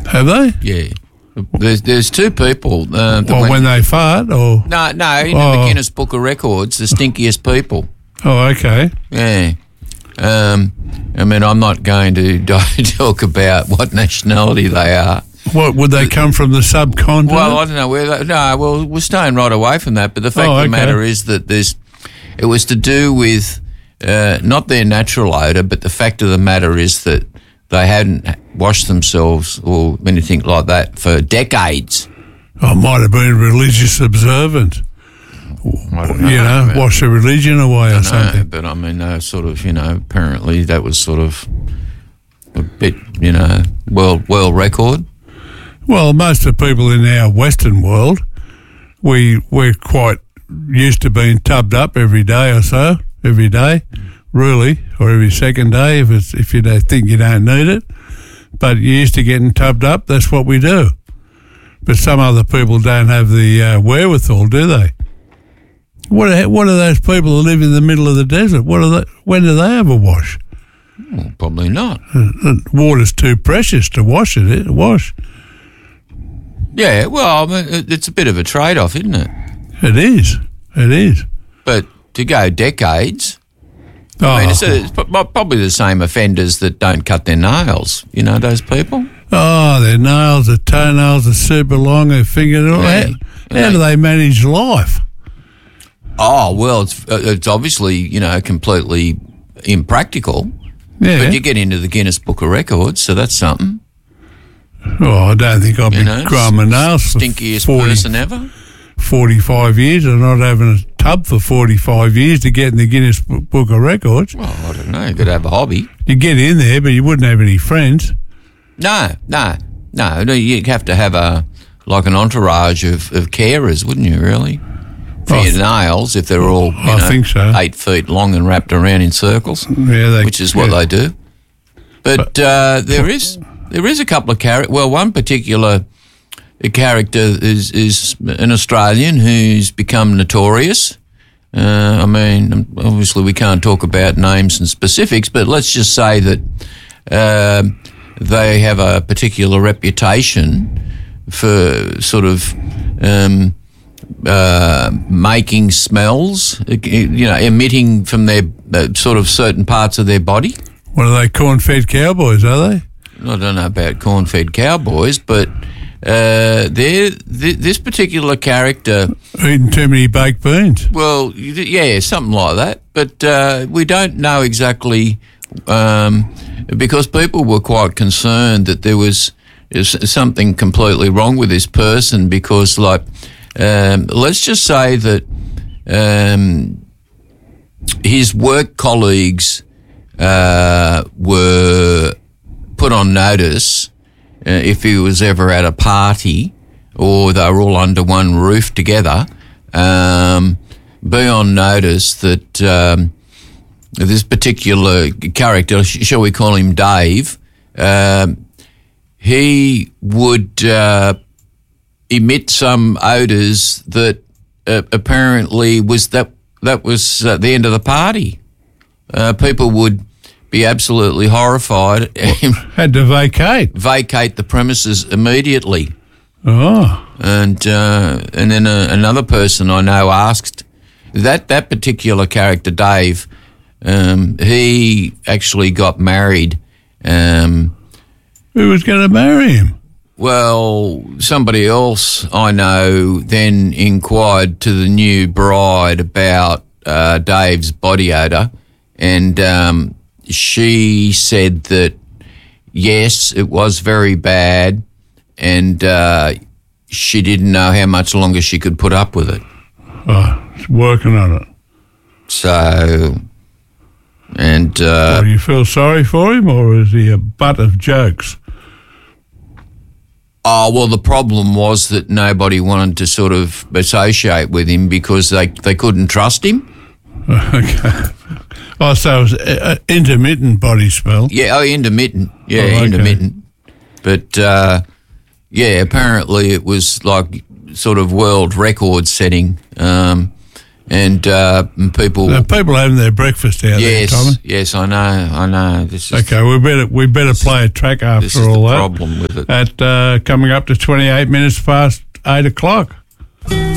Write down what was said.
Have they? Yeah. There's two people. When they fart, or no, in the Guinness Book of Records, the stinkiest people. Oh, okay. Yeah. I mean, I'm not going to talk about what nationality they are. What, would they come from the subcontinent? Well, I don't know where. We're staying right away from that. But the fact of the matter is that it was to do with not their natural odour, but the fact of the matter is that they hadn't washed themselves or anything like that for decades. Oh, might have been religious observant. I don't know, wash the religion away or something. But I mean, apparently that was sort of a bit, world record. Well, most of the people in our Western world, we're quite used to being tubbed up every day or so, really, or every second day if you don't think you don't need it. But you're used to getting tubbed up, that's what we do. But some other people don't have the wherewithal, do they? What are those people who live in the middle of the desert? When do they have a wash? Well, probably not. Water's too precious to wash it. Wash. Yeah, well, I mean, it's a bit of a trade-off, isn't it? It is. But to go decades, I mean, it's probably the same offenders that don't cut their nails. You know those people? Oh, their nails, their toenails are super long, their fingernails. Yeah. How do they manage life? Oh, well, it's obviously, completely impractical. Yeah. But you get into the Guinness Book of Records, so that's something. Oh, I don't think I've been growing my nails for stinkiest person ever. 45 years. I'm not having a tub for 45 years to get in the Guinness Book of Records. Well, I don't know. You could have a hobby. You get in there, but you wouldn't have any friends. No. You'd have to have an entourage of carers, wouldn't you, really? For your nails, if they're all, I think so. 8 feet long and wrapped around in circles, which is what they do. But there is a couple of characters. Well, one particular character is an Australian who's become notorious. I mean, obviously we can't talk about names and specifics, but let's just say that they have a particular reputation for sort of making smells, emitting from their sort of certain parts of their body. What are they, corn-fed cowboys, are they? I don't know about corn-fed cowboys, but this particular character... Eating too many baked beans. Well, yeah, something like that. But we don't know exactly, because people were quite concerned that there was something completely wrong with this person because, let's just say that his work colleagues were put on notice if he was ever at a party or they were all under one roof together, be on notice that this particular character, shall we call him Dave, he would emit some odours that apparently was the end of the party. People would be absolutely horrified. Had to vacate the premises immediately. Oh. And then another person I know asked that particular character, Dave. He actually got married. Who was going to marry him? Well, somebody else I know then inquired to the new bride about Dave's body odour, and she said that, yes, it was very bad, and she didn't know how much longer she could put up with it. Oh, it's working on it. So, and... do you feel sorry for him, or is he a butt of jokes? Oh, well, the problem was that nobody wanted to sort of associate with him because they couldn't trust him. Okay. Oh, so it was intermittent body smell? Yeah, intermittent. Yeah, okay. Intermittent. But, apparently it was like sort of world record setting. And people having their breakfast out there, Tommy. Yes, I know. This is okay. We better play a track after this is all the that. problem with it. At coming up to 28 minutes past 8 o'clock.